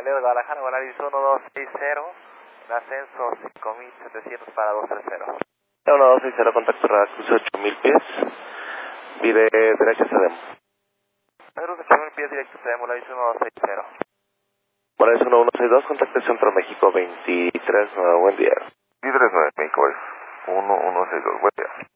Alero Guadalajara, Volaris 1260, en ascenso 5700 para 230. 1260, contacto radar, cruce 8000 pies, vire derecha Sedemo. Cruce 8000 pies directo Sedemo, Volaris 1260. Volaris 1162, contacto Centro México 239, buen día. 239, México, 1162, buen día.